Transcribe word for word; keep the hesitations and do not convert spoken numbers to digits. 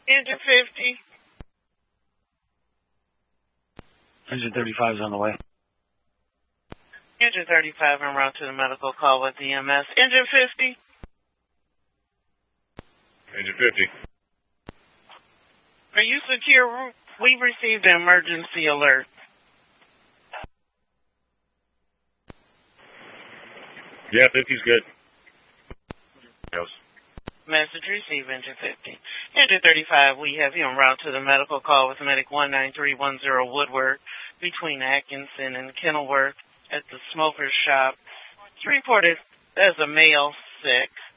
Engine fifty. Engine thirty-five is on the way. Engine thirty-five en route to the medical call with E M S. Engine fifty. Engine fifty. Are you secure? We received an emergency alert. Yeah, fifty's good. Yes. Message received, Engine fifty. Engine thirty-five, we have you en route to the medical call with medic one nine three one zero Woodward between Atkinson and Kenilworth at the smoker's shop. It's reported as a male sick.